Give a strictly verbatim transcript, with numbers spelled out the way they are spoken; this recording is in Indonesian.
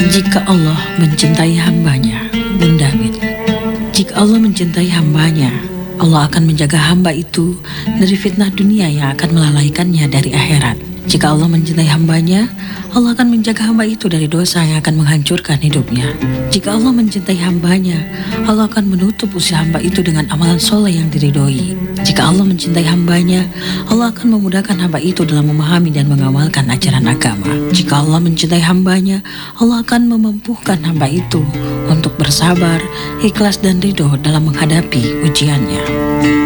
Jika Allah mencintai hambanya, Bunda David. Jika Allah mencintai hambanya, Allah akan menjaga hamba itu dari fitnah dunia yang akan melalaikannya dari akhirat. Jika Allah mencintai hambanya, Allah akan menjaga hamba itu dari dosa yang akan menghancurkan hidupnya. Jika Allah mencintai hambanya, Allah akan menutup usia hamba itu dengan amalan soleh yang diridhoi. Jika Allah mencintai hambanya, Allah akan memudahkan hamba itu dalam memahami dan mengamalkan ajaran agama. Jika Allah mencintai hambanya, Allah akan memampukan hamba itu untuk bersabar, ikhlas dan ridho dalam menghadapi ujiannya.